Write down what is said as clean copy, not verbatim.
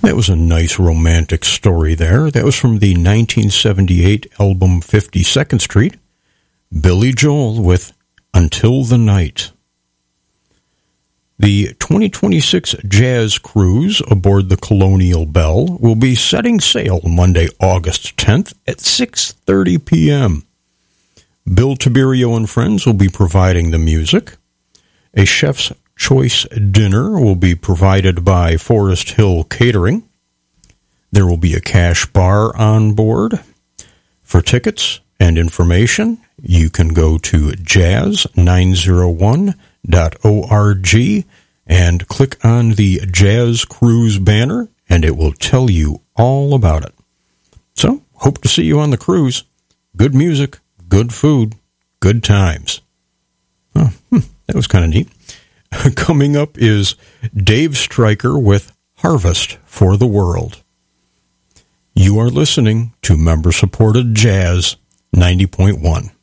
That was a nice romantic story there. That was from the 1978 album 52nd Street. Billy Joel with Until the Night. The 2026 Jazz Cruise aboard the Colonial Belle will be setting sail Monday, August 10th at 6:30 p.m. Bill Tiberio and friends will be providing the music. A chef's choice dinner will be provided by Forest Hill Catering. There will be a cash bar on board. For tickets and information, you can go to jazz901.org and click on the Jazz Cruise banner, and it will tell you all about it. So, hope to see you on the cruise. Good music, good food, good times. Oh, that was kind of neat. Coming up is Dave Stryker with Harvest for the World. You are listening to member-supported Jazz 90.1.